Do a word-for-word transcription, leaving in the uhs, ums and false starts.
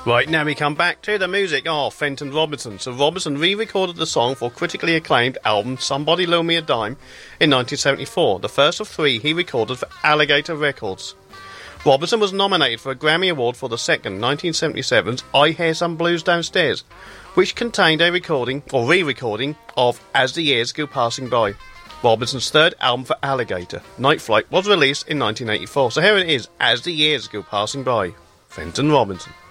Right, now we come back to the music of Fenton Robinson. So Robinson re-recorded the song for critically acclaimed album Somebody Loan Me a Dime in nineteen seventy-four, the first of three he recorded for Alligator Records. Robinson was nominated for a Grammy Award for the second, nineteen seventy-seven's I Hear Some Blues Downstairs, which contained a recording, or re-recording, of As the Years Go Passing By. Robinson's third album for Alligator, Night Flight, was released in nineteen eighty-four. So here it is, As the Years Go Passing By, Fenton Robinson.